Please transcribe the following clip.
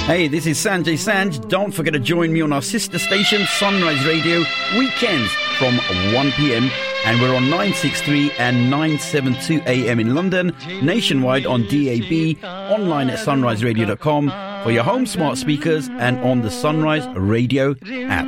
Hey, this is Sanjay Sanj. Don't forget to join me on our sister station, Sunrise Radio, weekends from 1 p.m. And we're on 963 and 972 AM in London, nationwide on DAB, online at sunriseradio.com, for your home smart speakers and on the Sunrise Radio app.